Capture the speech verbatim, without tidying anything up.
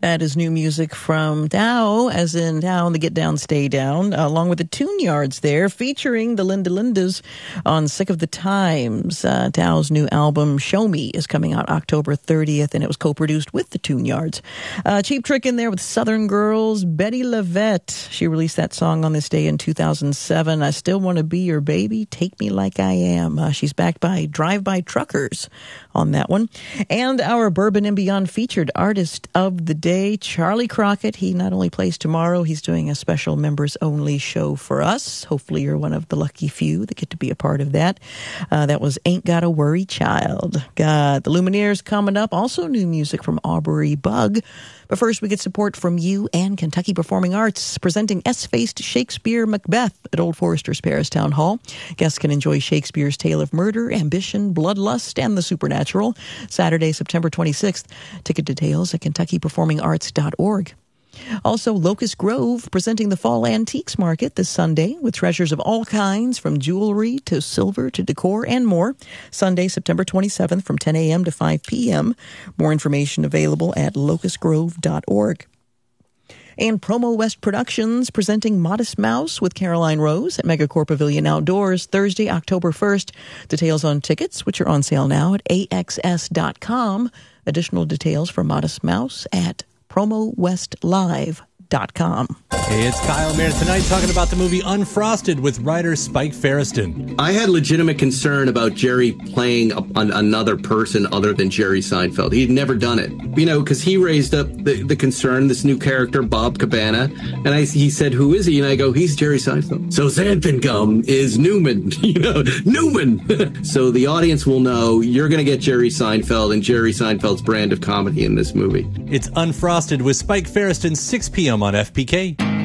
That is new music from Dow, as in Down, the Get Down, Stay Down, uh, along with the Tune Yards there, featuring the Linda Lindas on Sick of the Times. Uh, Dow's new album, Show Me, is coming out October thirtieth, and it was co-produced with the Tune Yards. Uh, Cheap Trick in there with Southern Girls, Betty LaVette. She released that song on this day in two thousand seven. I Still Want to Be Your Baby, Take Me Like I Am. Uh, she's backed by Drive-By Truckers on that one. And our Bourbon and Beyond featured artist of the day, Charlie Crockett. He not only plays tomorrow, he's doing a special members-only show for us. Hopefully you're one of the lucky few that get to be a part of that. Uh, that was Ain't Gotta Worry Child. God, the Lumineers coming up. Also new music from Aubrey Bug. But first, we get support from you and Kentucky Performing Arts, presenting S-Faced Shakespeare Macbeth at Old Forester's Paris Town Hall. Guests can enjoy Shakespeare's tale of murder, ambition, bloodlust, and the supernatural. Saturday, September twenty-sixth. Ticket details at kentucky performing arts dot org. Also, Locust Grove presenting the Fall Antiques Market this Sunday with treasures of all kinds, from jewelry to silver to decor and more. Sunday, September twenty-seventh from ten a.m. to five p.m. More information available at locust grove dot org. And Promo West Productions presenting Modest Mouse with Caroline Rose at Megacorp Pavilion Outdoors Thursday, October first. Details on tickets, which are on sale now at a x s dot com. Additional details for Modest Mouse at promo west live dot com. Hey, it's Kyle Mayer tonight talking about the movie Unfrosted with writer Spike Feresten. I had legitimate concern about Jerry playing a, an, another person other than Jerry Seinfeld. He'd never done it, you know, because he raised up the, the concern, this new character, Bob Cabana, and I, he said, who is he? And I go, he's Jerry Seinfeld. So Xanthan Gum is Newman, you know, Newman. So the audience will know you're going to get Jerry Seinfeld and Jerry Seinfeld's brand of comedy in this movie. It's Unfrosted with Spike Feresten, six p.m. on F P K.